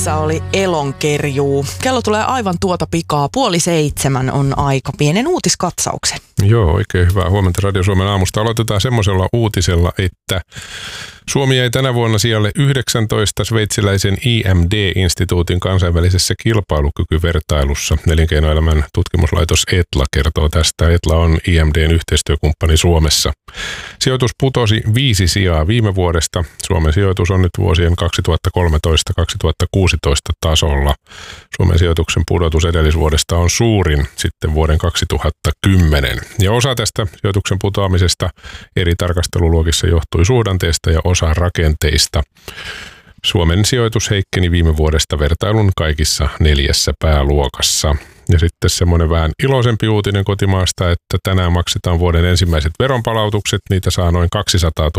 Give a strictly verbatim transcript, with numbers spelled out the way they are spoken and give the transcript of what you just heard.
Tässä oli Elonkerjuu. Kello tulee aivan tuota pikaa. Puoli seitsemän on aika. Pienen uutiskatsauksen. Joo, oikein hyvää huomenta Radio Suomen aamusta. Aloitetaan semmoisella uutisella, että Suomi jäi tänä vuonna sijalle yhdeksäntoista sveitsiläisen I M D-instituutin kansainvälisessä kilpailukykyvertailussa. Elinkeinoelämän tutkimuslaitos Etla kertoo tästä. Etla on I M D:n yhteistyökumppani Suomessa. Sijoitus putosi viisi sijaa viime vuodesta. Suomen sijoitus on nyt vuosien kaksituhattakolmetoista kaksituhattakuusitoista tasolla. Suomen sijoituksen pudotus edellisvuodesta on suurin sitten vuoden kaksituhattakymmenen. Ja osa tästä sijoituksen putoamisesta eri tarkasteluluokissa johtui suhdanteesta ja osa rakenteista. Suomen sijoitus heikkeni viime vuodesta vertailun kaikissa neljässä pääluokassa. Ja sitten semmoinen vähän iloisempi uutinen kotimaasta, että tänään maksetaan vuoden ensimmäiset veronpalautukset. Niitä saa noin kaksisataatuhatta